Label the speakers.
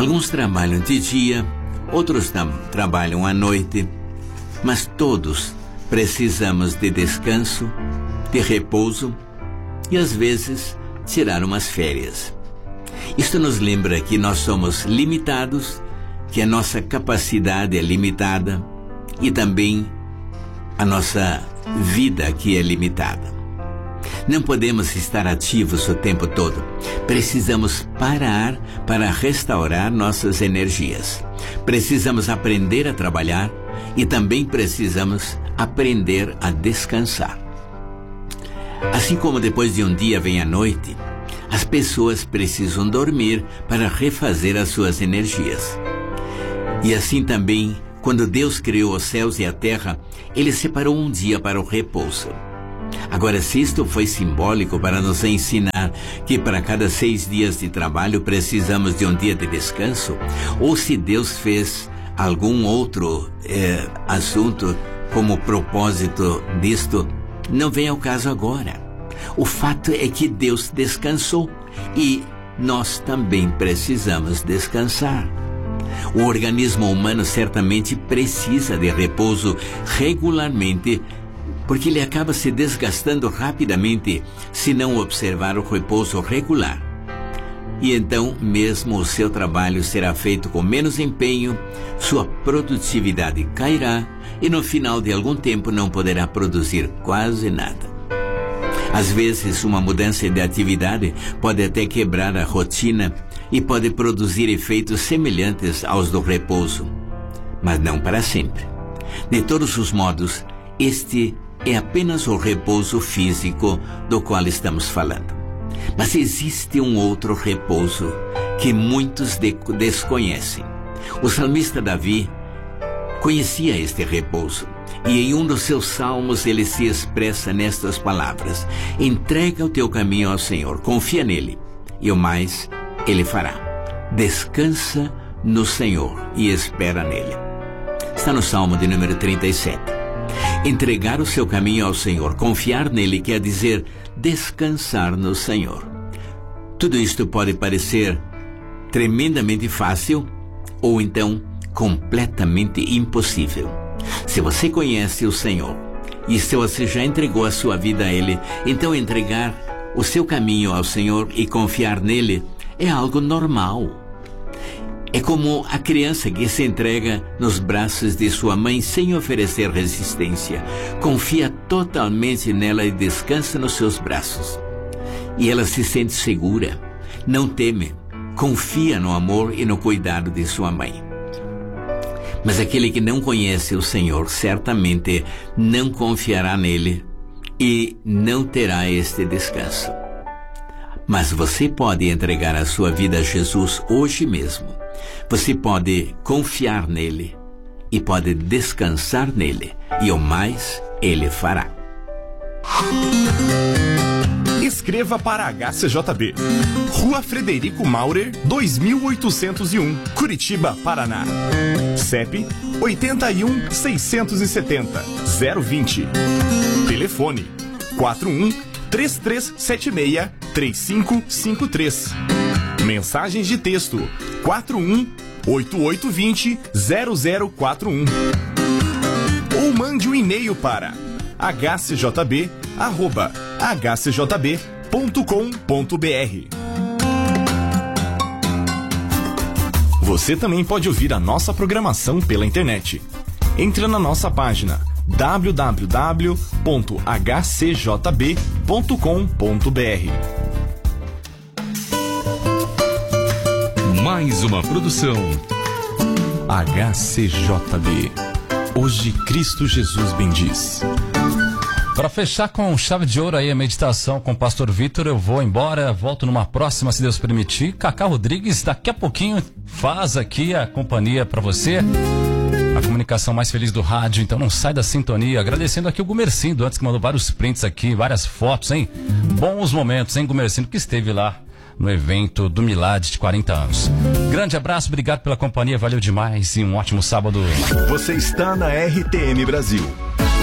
Speaker 1: Alguns trabalham de dia, outros trabalham à noite, mas todos precisamos de descanso, de repouso e às vezes tirar umas férias. Isto nos lembra que nós somos limitados, que a nossa capacidade é limitada e também a nossa vida aqui é limitada. Não podemos estar ativos o tempo todo. Precisamos parar para restaurar nossas energias. Precisamos aprender a trabalhar e também precisamos aprender a descansar. Assim como depois de um dia vem a noite, as pessoas precisam dormir para refazer as suas energias. E assim também, quando Deus criou os céus e a terra, Ele separou um dia para o repouso. Agora, se isto foi simbólico para nos ensinar que para cada 6 dias de trabalho precisamos de um dia de descanso, ou se Deus fez algum outro assunto como propósito disto, não vem ao caso agora. O fato é que Deus descansou e nós também precisamos descansar. O organismo humano certamente precisa de repouso regularmente, porque ele acaba se desgastando rapidamente se não observar o repouso regular. E então, mesmo o seu trabalho será feito com menos empenho, sua produtividade cairá e no final de algum tempo não poderá produzir quase nada. Às vezes, uma mudança de atividade pode até quebrar a rotina e pode produzir efeitos semelhantes aos do repouso, mas não para sempre. De todos os modos, este é apenas o repouso físico do qual estamos falando. Mas existe um outro repouso que muitos desconhecem. O salmista Davi conhecia este repouso e em um dos seus salmos ele se expressa nestas palavras: entrega o teu caminho ao Senhor, confia nele e o mais ele fará. Descansa no Senhor e espera nele. Está no Salmo de número 37. Entregar o seu caminho ao Senhor, confiar nele, quer dizer descansar no Senhor. Tudo isto pode parecer tremendamente fácil ou então completamente impossível. Se você conhece o Senhor e se você já entregou a sua vida a Ele, então entregar o seu caminho ao Senhor e confiar nele é algo normal. É como a criança que se entrega nos braços de sua mãe sem oferecer resistência. Confia totalmente nela e descansa nos seus braços. E ela se sente segura, não teme, confia no amor e no cuidado de sua mãe. Mas aquele que não conhece o Senhor certamente não confiará nele e não terá este descanso. Mas você pode entregar a sua vida a Jesus hoje mesmo. Você pode confiar nele e pode descansar nele, e o mais ele fará.
Speaker 2: Escreva para HCJB, Rua Frederico Maurer, 2801, Curitiba, Paraná. CEP 81 670 020. Telefone 41 3376 3553. Mensagens de texto 41 8820 0041. Ou mande um e-mail para hcjb@hcjb.com.br. Você também pode ouvir a nossa programação pela internet. Entre na nossa página www.hcjb.com.br.
Speaker 3: Mais uma produção HCJB. Hoje Cristo Jesus bendiz.
Speaker 4: Para fechar com chave de ouro aí a meditação com o pastor Vitor, eu vou embora, volto numa próxima, se Deus permitir. Cacá Rodrigues daqui a pouquinho faz aqui a companhia para você, a comunicação mais feliz do rádio, então não sai da sintonia. Agradecendo aqui o Gumercindo, antes que mandou vários prints aqui, várias fotos, hein? Bons momentos, hein, Gumercindo, que esteve lá no evento do Milad de 40 anos. Grande abraço, obrigado pela companhia, valeu demais e um ótimo sábado.
Speaker 2: Você está na RTM Brasil.